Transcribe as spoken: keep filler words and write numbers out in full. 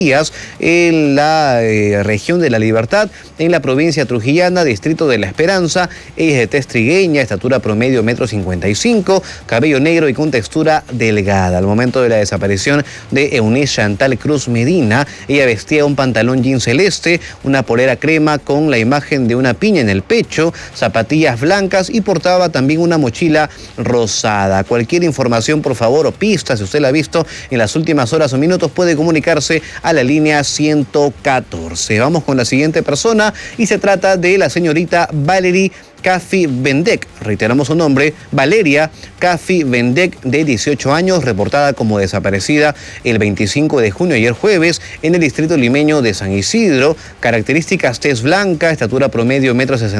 en la eh, región de La Libertad, en la provincia trujillana, distrito de La Esperanza. Ella es de tez trigueña, estatura promedio metro cincuenta y cinco, cabello negro y con textura delgada. Al momento de la desaparición de Eunice Chantal Cruz Medina, ella vestía un pantalón jean celeste, una polera crema con la imagen de una piña en el pecho, zapatillas blancas y portaba también una mochila rosada. Cualquier información, por favor, o pista, si usted la ha visto en las últimas horas o minutos, puede comunicarse a la línea ciento catorce. Vamos con la siguiente persona y se trata de la señorita Valerie Cafi Vendek. Reiteramos su nombre, Valeria Cafi Vendek, de dieciocho años, reportada como desaparecida el veinticinco de junio, ayer jueves, en el distrito limeño de San Isidro. Características: tez blanca, estatura promedio metro sesenta